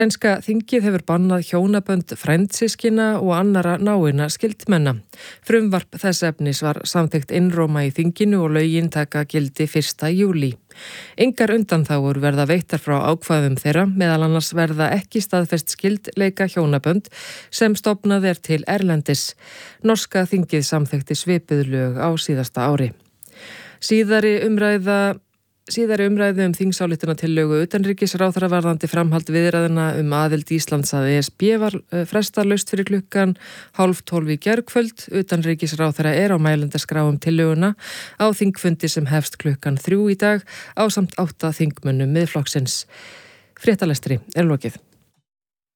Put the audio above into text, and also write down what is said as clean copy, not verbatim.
Sænska þingið hefur bannað hjónabönd frændsystkina og annarra náinna skyldmenna. Frumvarp þess efnis var samþykkt einróma í þinginu og lögin taka gildi 1. júlí. Engar undanþágur verða veittar frá ákvæðum þeirra, meðal annars verða ekki staðfest skyldleika hjónabönd sem stofnað til erlendis. Norska þingið samþykkti svipuð lög á síðasta ári. Síðari umræðu þingsályktunartillögu utanríkisráðherra varðandi framhald viðræðna aðild Íslands að ESB var frestalaust fyrir klukkan 11:30 í gærkvöld. Utanríkisráðherra á mælendaskrá tillöguna á þingfundi sem hefst klukkan 3 í dag ásamt 8 þingmönnum Miðflokksins. Fréttalestri lokið.